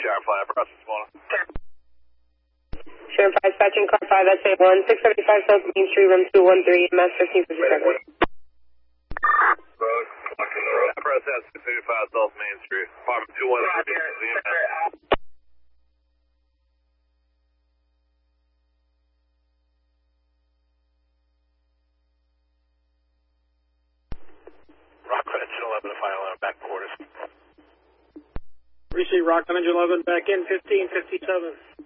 Sharon 5, process morning. Sharon 5, dispatching car 5, SA1, 675 South Main Street, room 213, MS 1557. Process 675 South Main Street, apartment 213, Rock Engine 11 to final alarm, back quarters. Receive Rock on Engine 11, back in 1557.